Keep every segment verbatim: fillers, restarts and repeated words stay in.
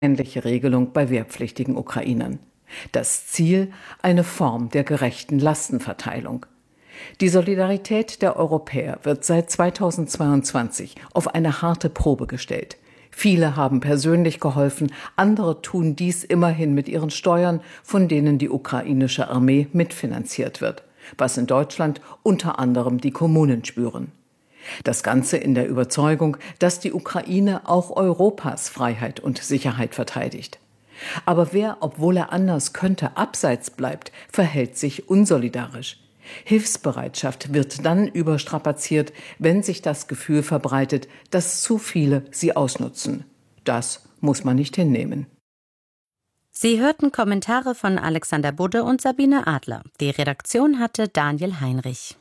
ähnliche Regelung bei wehrpflichtigen Ukrainern. Das Ziel: eine Form der gerechten Lastenverteilung. Die Solidarität der Europäer wird seit zweitausendzweiundzwanzig auf eine harte Probe gestellt. Viele haben persönlich geholfen, andere tun dies immerhin mit ihren Steuern, von denen die ukrainische Armee mitfinanziert wird, was in Deutschland unter anderem die Kommunen spüren. Das Ganze in der Überzeugung, dass die Ukraine auch Europas Freiheit und Sicherheit verteidigt. Aber wer, obwohl er anders könnte, abseits bleibt, verhält sich unsolidarisch. Hilfsbereitschaft wird dann überstrapaziert, wenn sich das Gefühl verbreitet, dass zu viele sie ausnutzen. Das muss man nicht hinnehmen. Sie hörten Kommentare von Alexander Budde und Sabine Adler. Die Redaktion hatte Daniel Heinrich.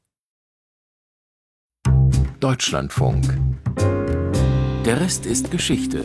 Deutschlandfunk. Der Rest ist Geschichte.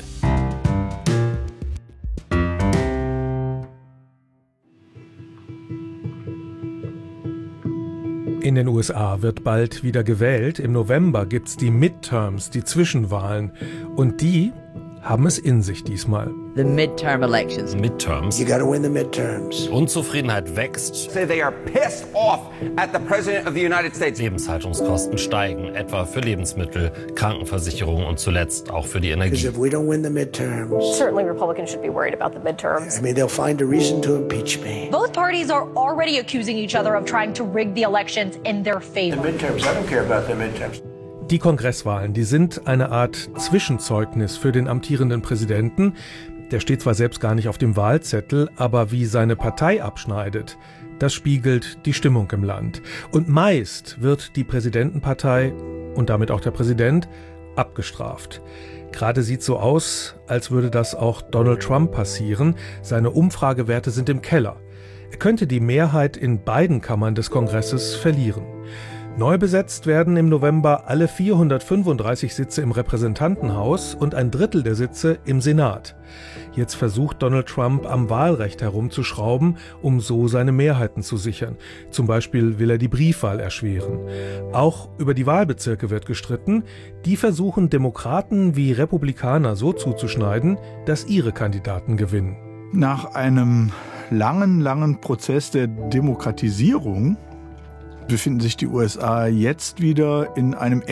In den U S A wird bald wieder gewählt. Im November gibt's die Midterms, die Zwischenwahlen. Und die haben es in sich diesmal. The midterm elections. Midterms. You gotta win the midterms. Unzufriedenheit wächst. Say they are pissed off at the President of the United States. Lebenshaltungskosten steigen, etwa für Lebensmittel, Krankenversicherung und zuletzt auch für die Energie. Because if we don't win the midterms, certainly Republicans should be worried about the midterms. I mean, they'll find a reason to impeach me. Both parties are already accusing each other of trying to rig the elections in their favor. The midterms, I don't care about the midterms. Die Kongresswahlen, die sind eine Art Zwischenzeugnis für den amtierenden Präsidenten. Der steht zwar selbst gar nicht auf dem Wahlzettel, aber wie seine Partei abschneidet, das spiegelt die Stimmung im Land. Und meist wird die Präsidentenpartei und damit auch der Präsident abgestraft. Gerade sieht so aus, als würde das auch Donald Trump passieren. Seine Umfragewerte sind im Keller. Er könnte die Mehrheit in beiden Kammern des Kongresses verlieren. Neu besetzt werden im November alle vierhundertfünfunddreißig Sitze im Repräsentantenhaus und ein Drittel der Sitze im Senat. Jetzt versucht Donald Trump am Wahlrecht herumzuschrauben, um so seine Mehrheiten zu sichern. Zum Beispiel will er die Briefwahl erschweren. Auch über die Wahlbezirke wird gestritten. Die versuchen Demokraten wie Republikaner so zuzuschneiden, dass ihre Kandidaten gewinnen. Nach einem langen, langen Prozess der Demokratisierung befinden sich die U S A jetzt wieder in einem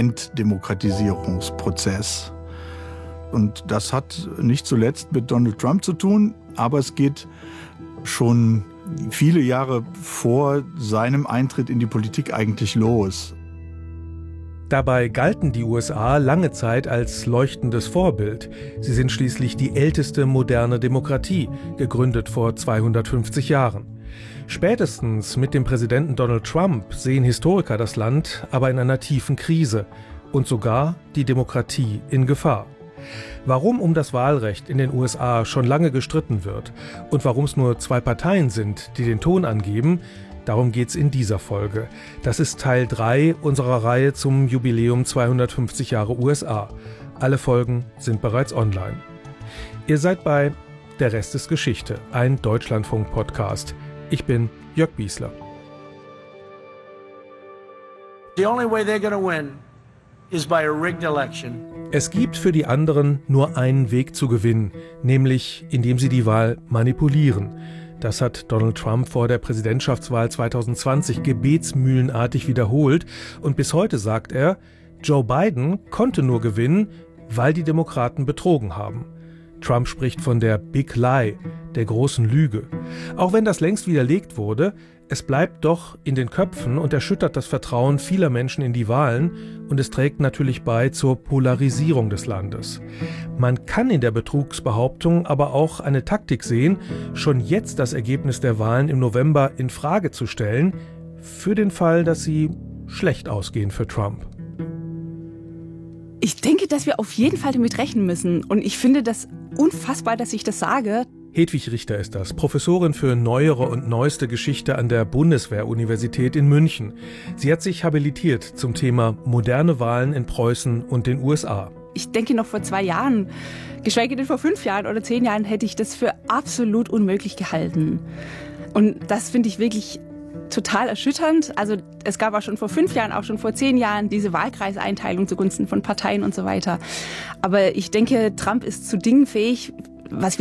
Enddemokratisierungsprozess. Und das hat nicht zuletzt mit Donald Trump zu tun, aber es geht schon viele Jahre vor seinem Eintritt in die Politik eigentlich los. Dabei galten die U S A lange Zeit als leuchtendes Vorbild. Sie sind schließlich die älteste moderne Demokratie, gegründet vor zweihundertfünfzig Jahren. Spätestens mit dem Präsidenten Donald Trump sehen Historiker das Land aber in einer tiefen Krise und sogar die Demokratie in Gefahr. Warum um das Wahlrecht in den U S A schon lange gestritten wird und warum es nur zwei Parteien sind, die den Ton angeben, darum geht's in dieser Folge. Das ist Teil drei unserer Reihe zum Jubiläum zweihundertfünfzig Jahre U S A. Alle Folgen sind bereits online. Ihr seid bei Der Rest ist Geschichte, ein Deutschlandfunk-Podcast. Ich bin Jörg Biesler. The only way they're gonna win is by a rigged election. Es gibt für die anderen nur einen Weg zu gewinnen, nämlich indem sie die Wahl manipulieren. Das hat Donald Trump vor der Präsidentschaftswahl zweitausendzwanzig gebetsmühlenartig wiederholt. Und bis heute sagt er, Joe Biden konnte nur gewinnen, weil die Demokraten betrogen haben. Trump spricht von der Big Lie, der großen Lüge. Auch wenn das längst widerlegt wurde, es bleibt doch in den Köpfen und erschüttert das Vertrauen vieler Menschen in die Wahlen und es trägt natürlich bei zur Polarisierung des Landes. Man kann in der Betrugsbehauptung aber auch eine Taktik sehen, schon jetzt das Ergebnis der Wahlen im November in Frage zu stellen, für den Fall, dass sie schlecht ausgehen für Trump. Ich denke, dass wir auf jeden Fall damit rechnen müssen. Und ich finde das unfassbar, dass ich das sage. Hedwig Richter ist das, Professorin für neuere und neueste Geschichte an der Bundeswehr-Universität in München. Sie hat sich habilitiert zum Thema moderne Wahlen in Preußen und den U S A. Ich denke, noch vor zwei Jahren, geschweige denn vor fünf Jahren oder zehn Jahren, hätte ich das für absolut unmöglich gehalten. Und das finde ich wirklich total erschütternd. Also es gab auch schon vor fünf Jahren, auch schon vor zehn Jahren diese Wahlkreiseinteilung zugunsten von Parteien und so weiter. Aber ich denke, Trump ist zu Dingen fähig, was